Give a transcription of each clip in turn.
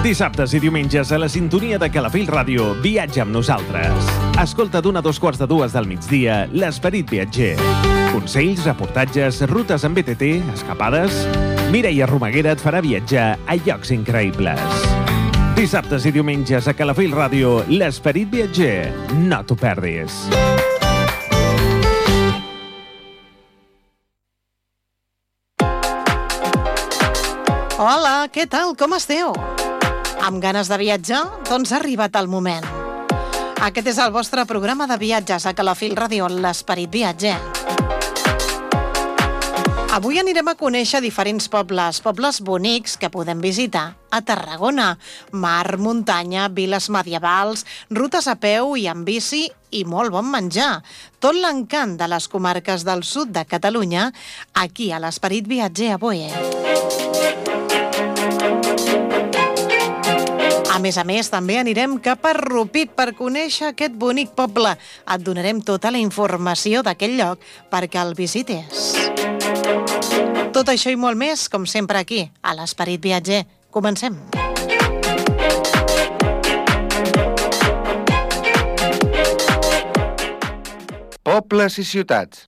Dissabtes i diumenges a la sintonia de Calafell Ràdio, viatja amb nosaltres. Escolta d'1 a 2:45 del migdia l'Esperit Viatger. Consells, reportatges, rutes en BTT, escapades... Mireia Romaguera et farà viatjar a llocs increïbles. Dissabtes i diumenges a Calafell Ràdio, l'Esperit Viatger. No t'ho perdis. Hola, què tal? Com esteu? Amb ganes de viatjar? Doncs ha arribat el moment. Aquest és el vostre programa de viatges a Calafell Ràdio, l'Esperit Viatger. Avui anirem a conèixer diferents pobles bonics que podem visitar a Tarragona. Mar, muntanya, viles medievals, rutes a peu i en bici i molt bon menjar. Tot l'encant de les comarques del sud de Catalunya, aquí a l'Esperit Viatger avui. A més, també anirem cap a Rupit per conèixer aquest bonic poble. Et donarem tota la informació d'aquest lloc perquè el visites. Tot això i molt més, com sempre aquí, a l'Esperit Viatger. Comencem. Pobles i ciutats.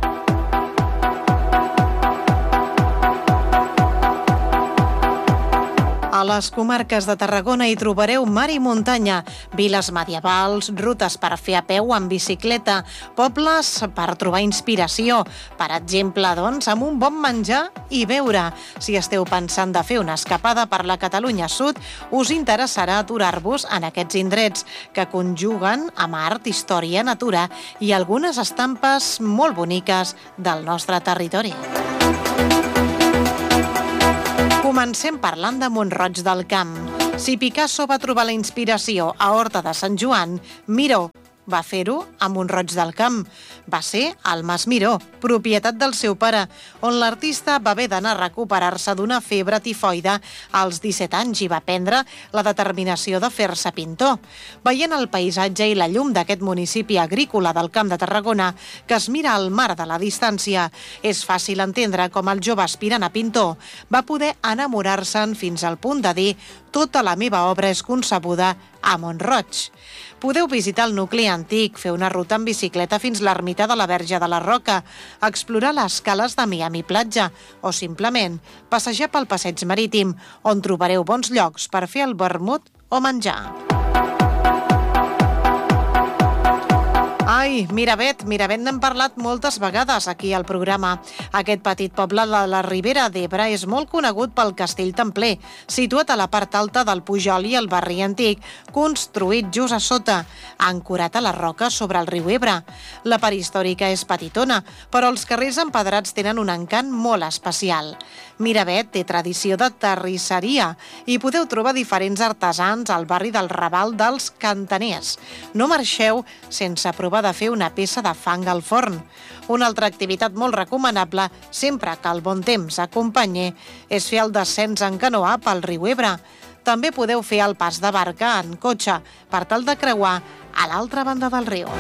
A les comarques de Tarragona hi trobareu mar i muntanya, viles medievals, rutes per fer a peu amb bicicleta, pobles per trobar inspiració, per exemple, doncs, amb un bon menjar i beure. Si esteu pensant de fer una escapada per la Catalunya Sud, us interessarà aturar-vos en aquests indrets que conjuguen amb art, història, natura i algunes estampes molt boniques del nostre territori. Comencem parlant de Mont-roig del Camp. Si Picasso va trobar la inspiració a Horta de Sant Joan, Miró va fer-ho a Mont-roig del Camp. Va ser al Mas Miró, propietat del seu pare, on l'artista va haver d'anar a recuperar-se d'una febre tifoide als 17 anys i va prendre la determinació de fer-se pintor. Veient el paisatge i la llum d'aquest municipi agrícola del Camp de Tarragona, que es mira al mar de la distància, és fàcil entendre com el jove aspirant a pintor va poder enamorar-se'n fins al punt de dir «Tota la meva obra és concebuda a Mont-roig». Podeu visitar el nucli antic, fer una ruta en bicicleta fins l'ermita de la Verge de la Roca, explorar les cales de Miami Platja o simplement passejar pel passeig marítim, on trobareu bons llocs per fer el vermut o menjar. Ai, Miravet n'hem parlat moltes vegades aquí al programa. Aquest petit poble de la Ribera d'Ebre és molt conegut pel castell templer, situat a la part alta del Pujol i el barri antic, construït just a sota, ancorat a la roca sobre el riu Ebre. La part històrica és petitona, però els carrers empedrats tenen un encant molt especial. Miravet té tradició de terrisseria i podeu trobar diferents artesans al barri del Raval dels Cantaners. No marxeu sense provar de fer una peça de fang al forn. Una altra activitat molt recomanable, sempre que el bon temps acompanyi, és fer el descens en canoa pel riu Ebre. També podeu fer el pas de barca en cotxe per tal de creuar a l'altra banda del riu.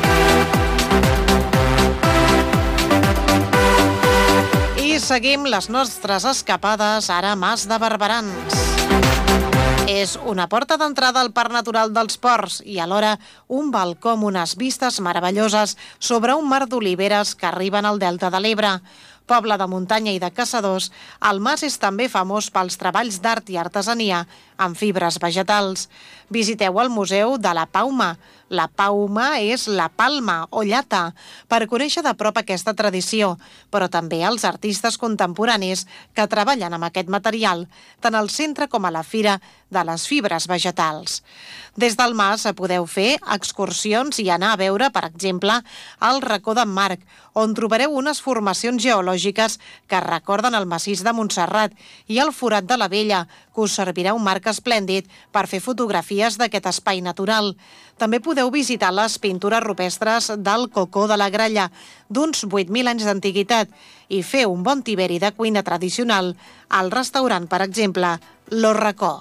I seguim les nostres escapades ara a Mas de Barberans. És una porta d'entrada al Parc Natural dels Ports i alhora un balcó amb unes vistes meravelloses sobre un mar d'oliveres que arriben al Delta de l'Ebre. Poble de muntanya i de caçadors, el mas és també famós pels treballs d'art i artesania amb fibres vegetals. Visiteu el Museu de la Pauma. La pauma és la palma o llata, per conèixer de prop aquesta tradició, però també els artistes contemporanis que treballen amb aquest material, tant al centre com a la fira de les fibres vegetals. Des del mas podeu fer excursions i anar a veure, per exemple, el racó d'en Marc, on trobareu unes formacions geològiques que recorden el massís de Montserrat i el forat de la Vella, que us servirà un marc esplèndid per fer fotografies d'aquest espai natural. També podeu visitar les pintures rupestres del Cocó de la Gralla, d'uns 8.000 anys d'antiguitat, i fer un bon tiberi de cuina tradicional al restaurant, per exemple, Lo Racó.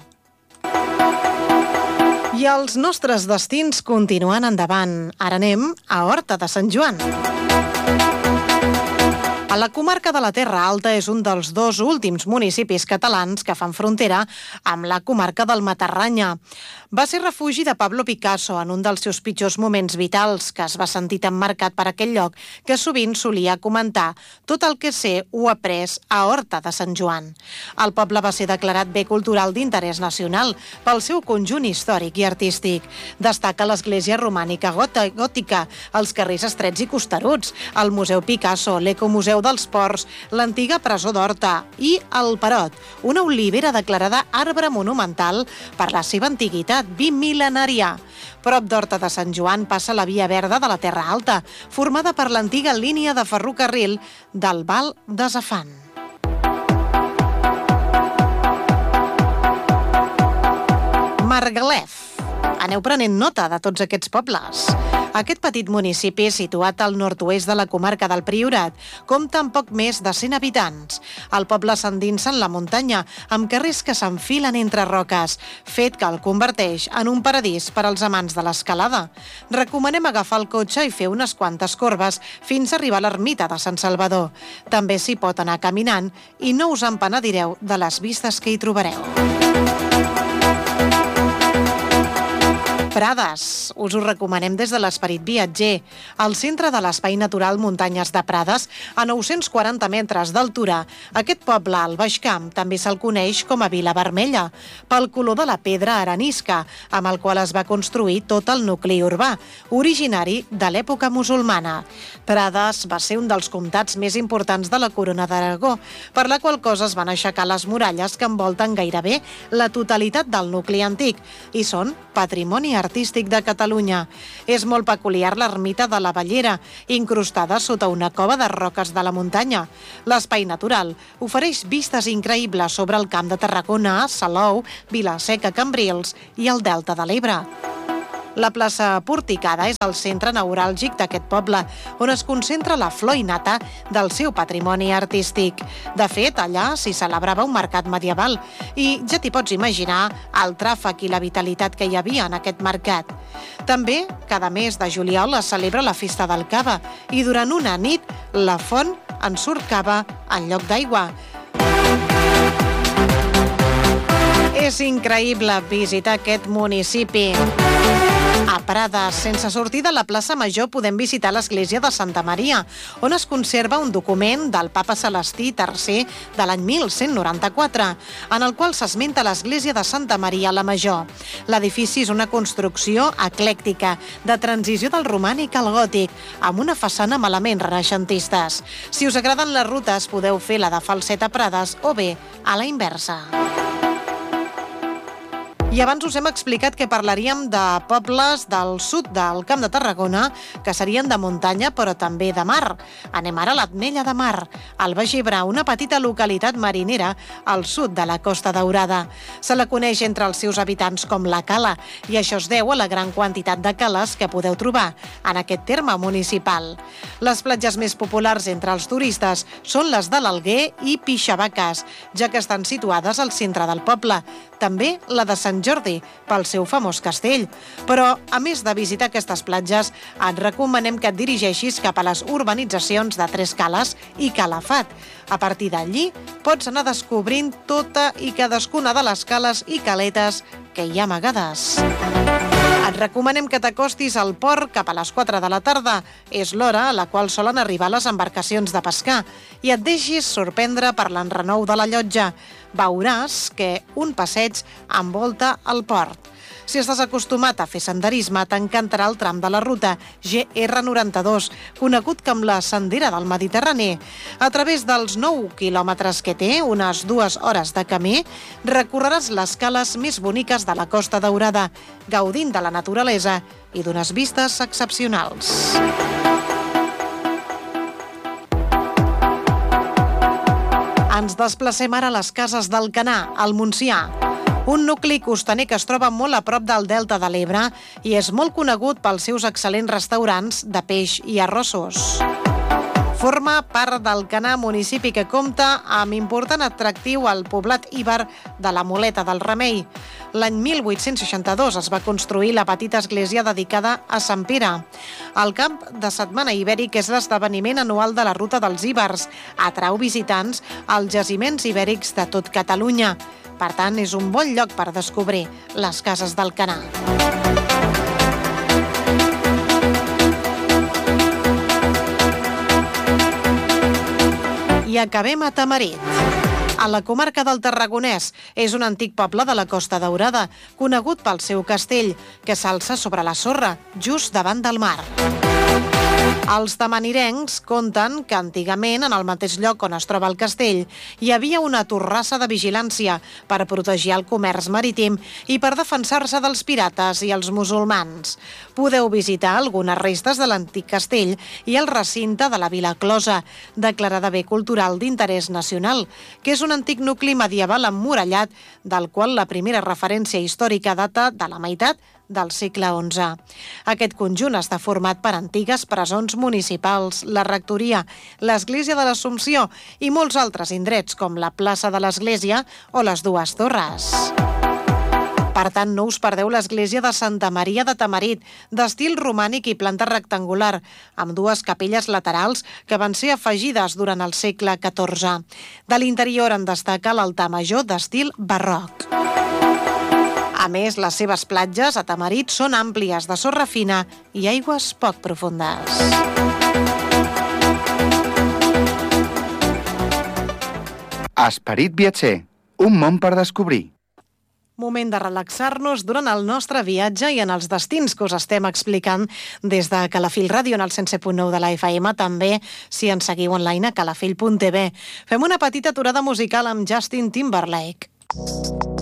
I els nostres destins continuen endavant. Ara anem a Horta de Sant Joan. A la comarca de la Terra Alta és un dels 2 últims municipis catalans que fan frontera amb la comarca del Matarranya. Va ser refugi de Pablo Picasso en un dels seus pitjors moments vitals, que es va sentir tan marcat per aquell lloc que sovint solia comentar: tot el que sé ho he après a Horta de Sant Joan. El poble va ser declarat bé cultural d'interès nacional pel seu conjunt històric i artístic. Destaca l'església romànica gòtica, els carrers estrets i costeruts, el Museu Picasso, l'Ecomuseu dels Ports, l'antiga presó d'Horta i el Perot, una olivera declarada arbre monumental per la seva antiguitat bimil·lenària. Prop d'Horta de Sant Joan passa la Via Verda de la Terra Alta, formada per l'antiga línia de ferrocarril del Val de Zafán. Margalef. Aneu prenent nota de tots aquests pobles. Aquest petit municipi, situat al nord-oest de la comarca del Priorat, compta amb poc més de 100 habitants. El poble s'endinsa en la muntanya, amb carrers que s'enfilen entre roques, fet que el converteix en un paradís per als amants de l'escalada. Recomanem agafar el cotxe i fer unes quantes corbes fins a arribar a l'ermita de Sant Salvador. També s'hi pot anar caminant i no us en penedireu de les vistes que hi trobareu. Prades. Us ho recomanem des de l'Esperit Viatger. Al centre de l'Espai Natural Muntanyes de Prades, a 940 metres d'altura, aquest poble, al Baix Camp, també se'l coneix com a Vila Vermella, pel color de la pedra arenisca, amb el qual es va construir tot el nucli urbà, originari de l'època musulmana. Prades va ser un dels comtats més importants de la Corona d'Aragó, per la qual cosa es van aixecar les muralles que envolten gairebé la totalitat del nucli antic i són patrimoni artístic de Catalunya. És molt peculiar l'ermita de la Bellera, incrustada sota una cova de roques de la muntanya. L'espai natural ofereix vistes increïbles sobre el Camp de Tarragona, Salou, Vila-seca, Cambrils i el Delta de l'Ebre. La plaça Porticada és el centre neuràlgic d'aquest poble, on es concentra la flor innata del seu patrimoni artístic. De fet, allà s'hi celebrava un mercat medieval i ja t'hi pots imaginar el tràfic i la vitalitat que hi havia en aquest mercat. També, cada mes de juliol es celebra la festa del cava i durant una nit la font en surt cava en lloc d'aigua. És increïble visitar aquest municipi. A Prades, sense sortir de la plaça Major, podem visitar l'església de Santa Maria, on es conserva un document del papa Celestí III de l'any 1194, en el qual s'esmenta l'església de Santa Maria la Major. L'edifici és una construcció eclèctica, de transició del romànic al gòtic, amb una façana amb elements renaixentistes. Si us agraden les rutes, podeu fer la de Falset a Prades o bé a la inversa. I abans us hem explicat que parlaríem de pobles del sud del Camp de Tarragona que serien de muntanya però també de mar. Anem ara a l'Ametlla de Mar, al Baix Ebre, una petita localitat marinera al sud de la Costa Daurada. Se la coneix entre els seus habitants com la Cala i això es deu a la gran quantitat de cales que podeu trobar en aquest terme municipal. Les platges més populars entre els turistes són les de l'Alguer i Pixavaques, ja que estan situades al centre del poble. També la de Sant Jordi, pel seu famós castell. Però, a més de visitar aquestes platges, et recomanem que et dirigeixis cap a les urbanitzacions de Tres Cales i Calafat. A partir d'allí, pots anar descobrint tota i cadascuna de les cales i caletes que hi ha amagades. Et recomanem que t'acostis al port cap a les 4 de la tarda. És l'hora a la qual solen arribar les embarcacions de pescar i et deixis sorprendre per l'enrenou de la llotja. Veuràs que un passeig envolta el port. Si estàs acostumat a fer senderisme, t'encantarà el tram de la ruta GR92, conegut com la Sendera del Mediterrani. A través dels 9 quilòmetres que té, unes 2 hores de camí, recorreràs les cales més boniques de la Costa Daurada, gaudint de la naturalesa i d'unes vistes excepcionals. Ens desplacem ara a les Cases d'Alcanar, al Montsià. Un nucli costaner que es troba molt a prop del Delta de l'Ebre i és molt conegut pels seus excel·lents restaurants de peix i arrossos. Forma part del Canà, municipi que compta amb important atractiu al poblat íber de la Moleta del Remei. L'any 1862 es va construir la petita església dedicada a Sant Pere. El Camp de Setmana Ibèric és l'esdeveniment anual de la Ruta dels Íbers. Atrau visitants als jaciments ibèrics de tot Catalunya. Per tant, és un bon lloc per descobrir les cases del Canà. I acabem a Tamarit. A la comarca del Tarragonès és un antic poble de la Costa Daurada, conegut pel seu castell, que s'alça sobre la sorra, just davant del mar. Els tamanirencs conten que antigament, en el mateix lloc on es troba el castell, hi havia una torrassa de vigilància per protegir el comerç marítim i per defensar-se dels pirates i els musulmans. Podeu visitar algunes restes de l'antic castell i el recinte de la Vila Closa, declarada bé cultural d'interès nacional, que és un antic nucli medieval emmurallat, del qual la primera referència històrica data de la meitat del segle XI. Aquest conjunt està format per antigues presons municipals, la rectoria, l'església de l'Assumpció i molts altres indrets, com la plaça de l'església o les dues torres. Per tant, no us perdeu l'església de Santa Maria de Tamarit, d'estil romànic i planta rectangular, amb dues capelles laterals que van ser afegides durant el segle XIV. De l'interior en destaca l'altar major d'estil barroc. A més, les seves platges a Tamarit són àmplies, de sorra fina i aigües poc profundes. Esperit viatger, un món per descobrir. Moment de relaxar-nos durant el nostre viatge i en els destins que us estem explicant des de Calafell Ràdio en el 107.9 de la FM, també si ens seguiu online a calafell.tv. Fem una petita aturada musical amb Justin Timberlake.